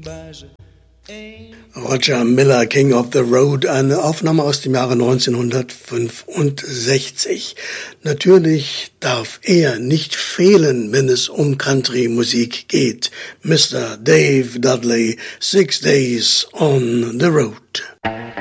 Roger Miller, King of the Road, eine Aufnahme aus dem Jahre 1965. Natürlich darf er nicht fehlen, wenn es um Country-Musik geht. Mr. Dave Dudley, 6 Days on the Road.